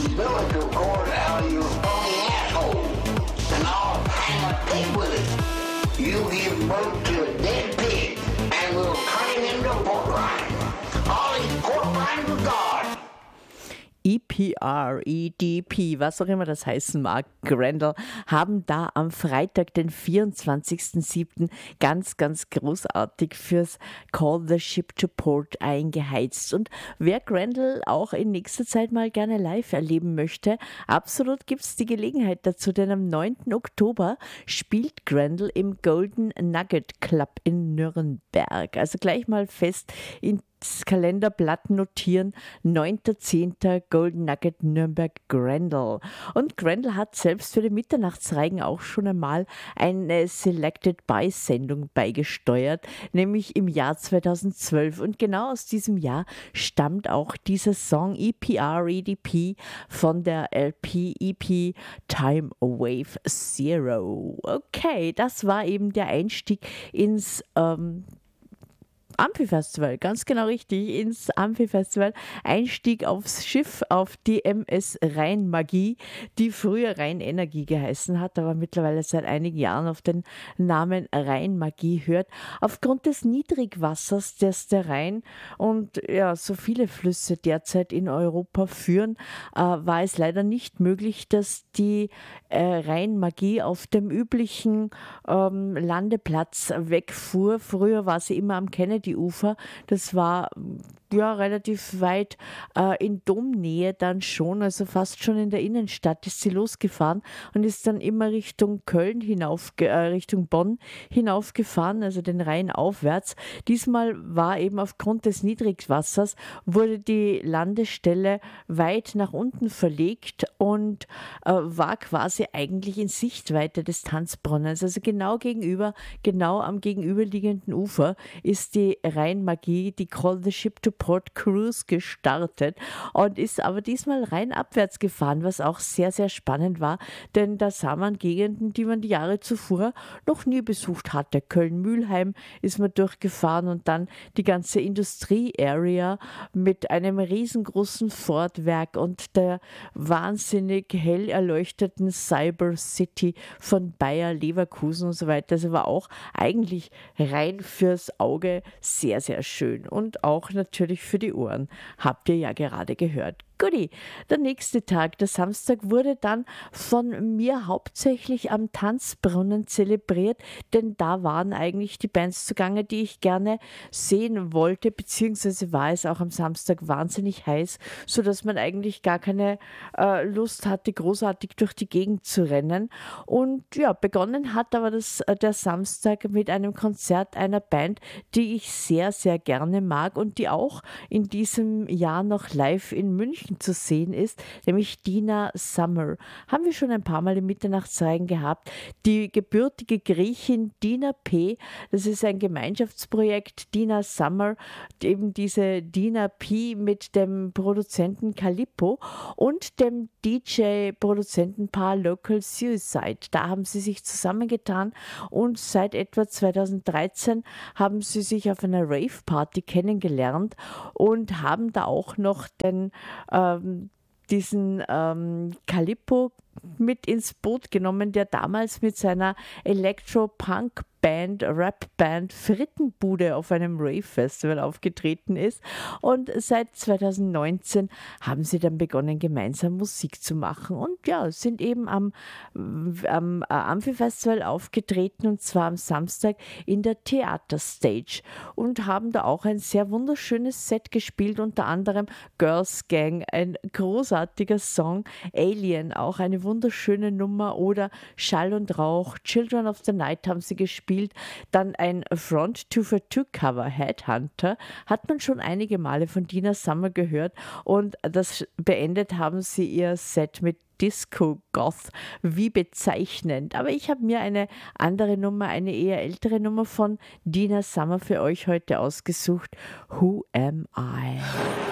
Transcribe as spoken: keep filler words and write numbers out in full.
umbilical cord out of your phony asshole, and I'll hang a pig with it. You give birth to a dead pig, and we'll turn him into pork rinds. I'll eat pork rinds with God. E P R, E D P, was auch immer das heißen mag, Grendel, haben da am Freitag, den vierundzwanzigsten siebten ganz, ganz großartig fürs Call the Ship to Port eingeheizt. Und wer Grendel auch in nächster Zeit mal gerne live erleben möchte, absolut gibt es die Gelegenheit dazu, denn am neunten Oktober spielt Grendel im Golden Nugget Club in Nürnberg. Also gleich mal fest in das Kalenderblatt notieren, neunter zehnter Golden Nugget Nürnberg Grendel. Und Grendel hat selbst für den Mitternachtsreigen auch schon einmal eine Selected By Sendung beigesteuert, nämlich im Jahr zweitausendzwölf. Und genau aus diesem Jahr stammt auch dieser Song E P R E D P von der L P E P Time Wave Zero. Okay, das war eben der Einstieg ins ähm, Amphifestival, ganz genau richtig, ins Amphifestival. Einstieg aufs Schiff, auf die M S Rheinmagie, die früher Rheinenergie geheißen hat, aber mittlerweile seit einigen Jahren auf den Namen Rheinmagie hört. Aufgrund des Niedrigwassers, das der Rhein und ja, so viele Flüsse derzeit in Europa führen, äh, war es leider nicht möglich, dass die äh, Rheinmagie auf dem üblichen ähm, Landeplatz wegfuhr. Früher war sie immer am Kennedy Ufer. Das war ja relativ weit äh, in Domnähe dann schon, also fast schon in der Innenstadt ist sie losgefahren und ist dann immer Richtung Köln hinauf, äh, Richtung Bonn hinaufgefahren, also den Rhein aufwärts. Diesmal war eben aufgrund des Niedrigwassers, wurde die Landestelle weit nach unten verlegt und äh, war quasi eigentlich in Sichtweite des Tanzbrunnens. Also genau gegenüber, genau am gegenüberliegenden Ufer ist die Rheinmagie, die Call the Ship to Port Cruise gestartet und ist aber diesmal rein abwärts gefahren, was auch sehr, sehr spannend war, denn da sah man Gegenden, die man die Jahre zuvor noch nie besucht hatte. Köln-Mühlheim ist man durchgefahren und dann die ganze Industrie-Area mit einem riesengroßen Fordwerk und der wahnsinnig hell erleuchteten Cyber City von Bayer Leverkusen und so weiter. Also war auch eigentlich rein fürs Auge sehr, sehr schön und auch natürlich für die Ohren. Habt ihr ja gerade gehört. Guti, der nächste Tag, der Samstag, wurde dann von mir hauptsächlich am Tanzbrunnen zelebriert, denn da waren eigentlich die Bands zugange, die ich gerne sehen wollte, beziehungsweise war es auch am Samstag wahnsinnig heiß, sodass man eigentlich gar keine äh, Lust hatte, großartig durch die Gegend zu rennen. Und ja, begonnen hat aber das, äh, der Samstag mit einem Konzert einer Band, die ich sehr, sehr gerne mag und die auch in diesem Jahr noch live in München zu sehen ist, nämlich Dina Summer. Haben wir schon ein paar Mal im Mitternachtsreigen gehabt. Die gebürtige Griechin Dina P., das ist ein Gemeinschaftsprojekt Dina Summer, eben diese Dina P. mit dem Produzenten Calippo und dem D J-Produzentenpaar Local Suicide. Da haben sie sich zusammengetan und seit etwa zweitausenddreizehn haben sie sich auf einer Rave-Party kennengelernt und haben da auch noch den ähm, diesen ähm, Calippo mit ins Boot genommen, der damals mit seiner Electro-Punk Band, Rap-Band Frittenbude auf einem Rave-Festival aufgetreten ist. Und seit zweitausendneunzehn haben sie dann begonnen, gemeinsam Musik zu machen. Und ja, sind eben am, am Amphi-Festival aufgetreten und zwar am Samstag in der Theaterstage und haben da auch ein sehr wunderschönes Set gespielt, unter anderem Girls Gang, ein großartiger Song, Alien, auch eine wunderschöne Nummer oder Schall und Rauch, Children of the Night haben sie gespielt. Dann ein Front two for two Cover, Headhunter, hat man schon einige Male von Dina Summer gehört und das beendet haben sie ihr Set mit Disco Goth, wie bezeichnend. Aber ich habe mir eine andere Nummer, eine eher ältere Nummer von Dina Summer für euch heute ausgesucht. Who Am I?